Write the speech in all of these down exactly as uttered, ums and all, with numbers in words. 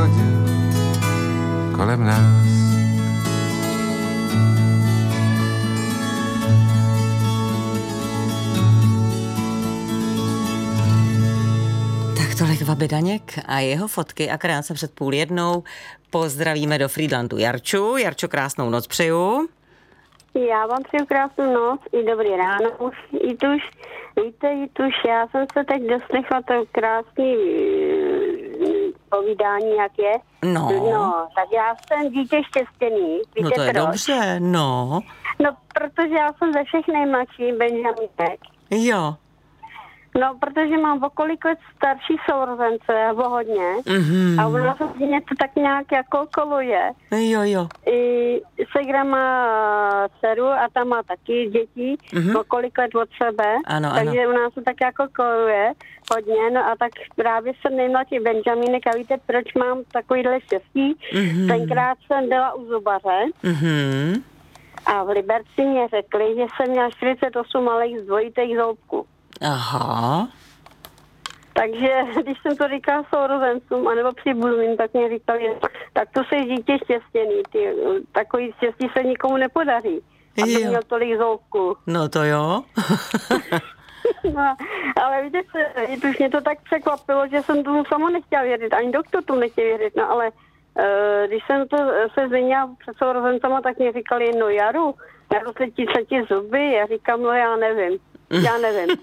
chodil kolem nás. Tolik Vaby Daněk a jeho fotky a krátce před půl jednou pozdravíme do Frýdlantu Jarču. Jarčo, krásnou noc přeju. Já vám přeju krásnou noc i dobrý ráno. I tuž, víte, i tuž, já jsem se teď doslechla to krásný uh, povídání, jak je. No. No, tak já jsem dítě štěstěný. Víte No to je proč? dobře, no. No, protože já jsem ze všech nejmladší Benjaminek. Jo. No, protože mám v okolik let starší sourozence, nebo hodně. Mm-hmm. A u nás hodně to tak nějak jako koluje. Jo, jo. I segra má dceru a ta má taky děti, mm-hmm. v okolik let od sebe. Ano, takže ano. u nás to tak jako koluje hodně. No a tak právě jsem nejmladší Benjaminek a víte, proč mám takovýhle štěstí? Mm-hmm. Tenkrát jsem byla u zubaře. Mm-hmm. A v Liberci mě řekli, že jsem měla čtyřicet osm malých z dvojitých zoubků. Aha. Takže když jsem to říkala sourozencům, anebo příbuzným, tak mě říkali, tak to jsi dítě štěstěný, ty, takový štěstí se nikomu nepodaří. A to měl tolik zoubků. No to jo. No, ale víte, už mě to tak překvapilo, že jsem tomu sama nechtěla věřit, ani doktor tomu nechtěl věřit, no ale uh, když jsem to se zmínila před sourozencama, tak mě říkali, no Jaru, narostly ti se ti zuby, já říkám, no já nevím. Já nevím.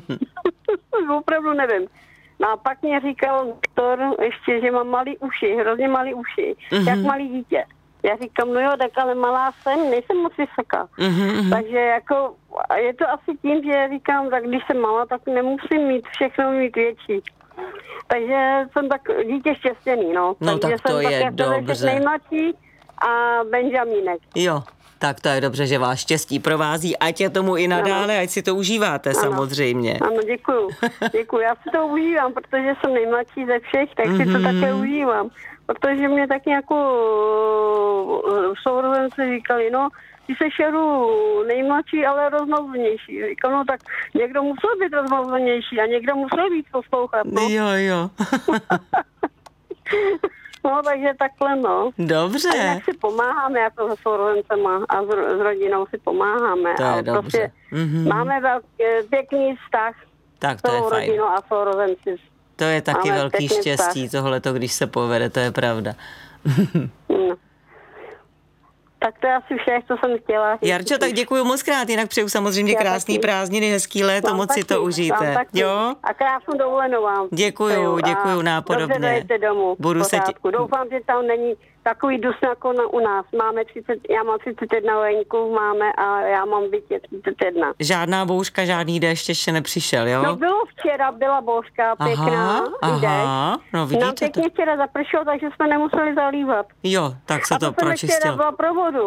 Opravdu nevím. No a pak mě říkal doktor ještě, že mám malý uši, hrozně malý uši, mm-hmm. jak malý dítě. Já říkám, no jo, tak ale malá jsem, nejsem moc vysoká. Mm-hmm. Takže jako, je to asi tím, že říkám, tak když jsem malá, tak nemusím mít všechno mít větší. Takže jsem tak dítě štěstěný, no. No takže tak to jsem je tak dobře. Nejmladší a Benjamínek. Jo. Tak to je dobře, že vás štěstí provází, ať je tomu i nadále, ano. Ať si to užíváte ano. samozřejmě. Ano, děkuju. Děkuju. Já si to užívám, protože jsem nejmladší ze všech, tak mm-hmm. si to také užívám. Protože mě tak nějakou sourozenci říkali, no, ty seš Jaru nejmladší, ale rozmazlenější. Říkal, no tak někdo musel být rozmazlenější a někdo musel být poslouchat, no. Jo, jo. No, takže takhle, no. Dobře. A jinak si pomáháme, jako se sourozencema a s, s rodinou si pomáháme. To je a dobře. Prostě mm-hmm. máme velký, pěkný vztah tak s to je tou fajn. rodinou a sourozenci. To je taky máme velký štěstí, tohleto, když se povede, to je pravda. no. Tak to je asi vše, co jsem chtěla. Jarčo, tak děkuju moc krát, jinak přeju samozřejmě Já krásný taky. prázdniny, hezký léto, Vám moc taky, si to užijte. Jo? A krásnou dovolenou vám. Děkuju, děkuju, nápodobně. Dobře dojete domů. Budu se tě... Doufám, že tam není takový dus jako na, u nás. Máme třicet, já mám třicet jedna vojeňků, máme a já mám bytě třicet jedna. Žádná bouřka, žádný déšť ještě nepřišel, jo? No bylo včera, byla bouřka pěkná. Aha, aha, no vidíte nám pěkně to. včera zapršelo, takže jsme nemuseli zalívat. Jo, tak se a to, to pročistilo. včera byla pro vodu.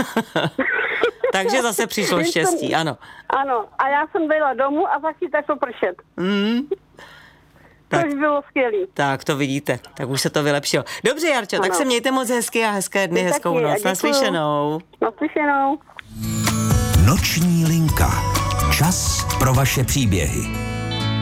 Takže zase přišlo štěstí, ano. Ano, a já jsem byla domů a za chvíli to pršet. Mm. Tak, což bylo skvělý. Tak to vidíte, tak už se to vylepšilo. Dobře, Jarčo, ano. Tak se mějte moc hezky a hezké dny, Vy hezkou taky, noc. Naslyšenou. Naslyšenou. Noční linka. Čas pro vaše příběhy.